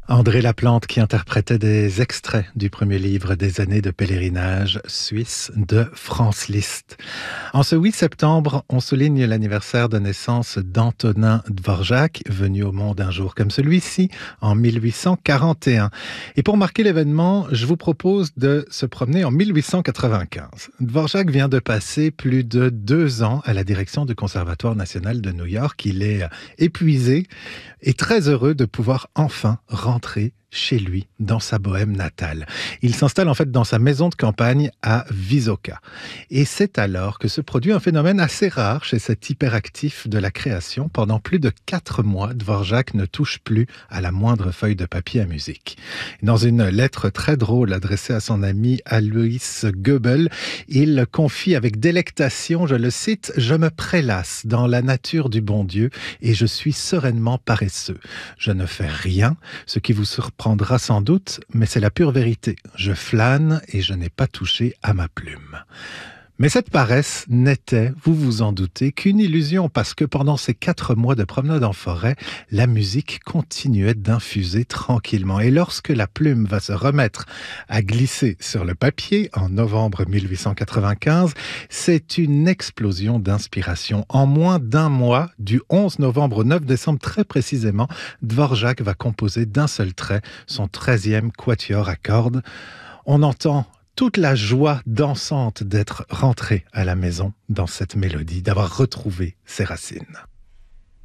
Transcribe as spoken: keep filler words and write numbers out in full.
André Laplante qui interprétait des extraits du premier livre des années de pèlerinage suisse de Franz Liszt. En ce huit septembre, on souligne l'anniversaire de naissance d'Antonin Dvorak, venu au monde un jour comme celui-ci, en mille huit cent quarante et un. Et pour marquer l'événement, je vous propose de se promener en mille huit cent quatre-vingt-quinze. Dvorak vient de passer plus de deux ans à la direction du Conservatoire national de New York. Il est épuisé et très heureux de pouvoir enfin rentrer chez lui, dans sa Bohème natale. Il s'installe en fait dans sa maison de campagne à Wysoka. Et c'est alors que se produit un phénomène assez rare chez cet hyperactif de la création. Pendant plus de quatre mois, Dvorak ne touche plus à la moindre feuille de papier à musique. Dans une lettre très drôle adressée à son ami Alois Goebel, il confie avec délectation, je le cite, « Je me prélasse dans la nature du bon Dieu et je suis sereinement paresseux. Je ne fais rien, ce qui vous surprend prendra sans doute, mais c'est la pure vérité. Je flâne et je n'ai pas touché à ma plume. » Mais cette paresse n'était, vous vous en doutez, qu'une illusion, parce que pendant ces quatre mois de promenade en forêt, la musique continuait d'infuser tranquillement. Et lorsque la plume va se remettre à glisser sur le papier, en novembre mille huit cent quatre-vingt-quinze, c'est une explosion d'inspiration. En moins d'un mois, du onze novembre au neuf décembre très précisément, Dvorak va composer d'un seul trait son treizième quatuor à cordes. On entend toute la joie dansante d'être rentré à la maison dans cette mélodie, d'avoir retrouvé ses racines.